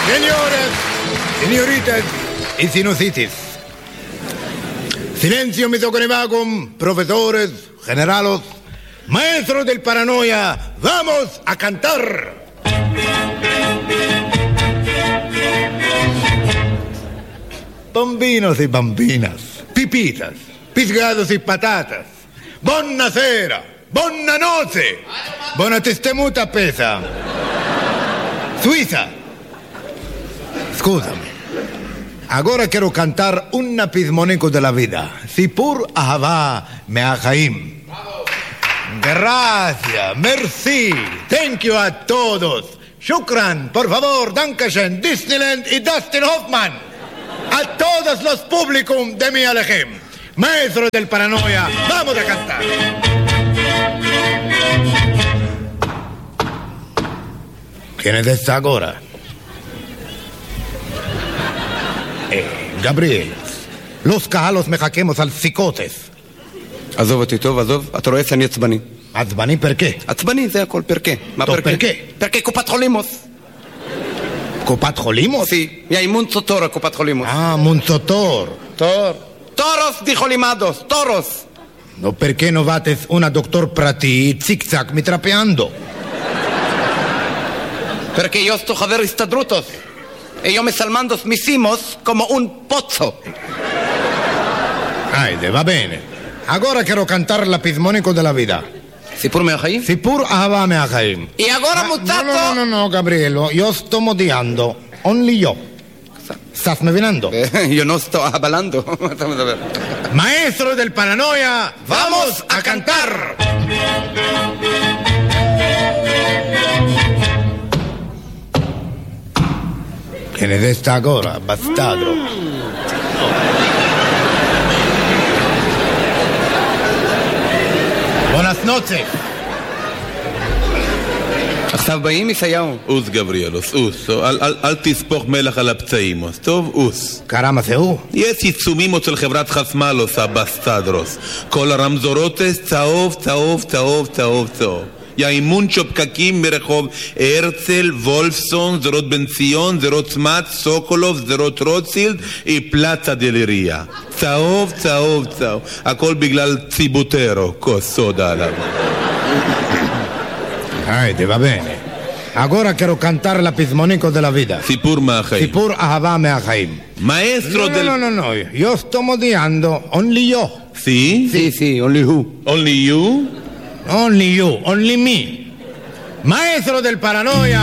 Señores, señoritas y sinusitis. Silencio misoconimacum, profesores, generalos, maestros del paranoia. ¡Vamos a cantar! Bambinos y bambinas, pipitas, pisgados y patatas. Buonasera, buona notte, buona testemuta pesa. Suiza. Scusami. Ahora quiero cantar un pismonico de la vida. Sipur ahava meachaim. Gracias, merci, thank you a todos. Shukran, por favor, Dankeschön, Disneyland y Dustin Hoffman. A todos los públicos de mi Alejem. Maestro del paranoia, vamos a cantar. ¿Quién es esta ahora? גבריאל, los קהלות מחכים על פסיקותס. עזוב אותי טוב, עזוב, אתה רואה שאני עצבני. עצבני פרקה? עצבני זה הכל, פרקה. מה טוב, פרקה? פרקה קופת חולימוס. קופת חולימוס? Sí, hay Munzotor a קופת חולימוס. Munzotor. Toros dijo Limados, toros. No, perché no vates una doctor prati zig-zag mitrapeando? Perché io sto חבר הסתדרותוס. E io me salmando misimos como un pozzo. Va bene. Ahora quiero cantar la pismonico della vida. סיפור מהחיים? סיפור אהבה מהחיים. Y ahora mutato. No, Gabrielo, yo sto modiando. Only yo. ¿Estás me vinando? Yo no sto hablando. Maestro del paranoia, vamos a cantar. ¿Quién es esta ahora, bastardo? Buenas noches. עכשיו באים ישעיהו. אוס גבריאלוס, אוס. אל תספוך מלח על הפצעים, טוב, אוס. קרמה זהו? יש עיצומים אצל חברת חסמלוס, הבסטדרוס. כל הרמזורות צהוב, צהוב, צהוב, צהוב, צהוב. יאימון פקקים מרחוב הרצל, וולפסון, זרות בן ציון, זרות צמת, סוקולוב, זרות רוטשילד, פלאצה דלריה. צהוב, צהוב, צהוב. הכל בגלל ציבוטרו, כוס סודה עליו. va bene. Ahora quiero cantar la pismonico della vida. סיפור מהחיים. סיפור אהבה מהחיים. Maestro del... No. Yo sto modiando. Only yo. ¿Sí? Sí, only who. Only you? Only you. Only me. Maestro del paranoia.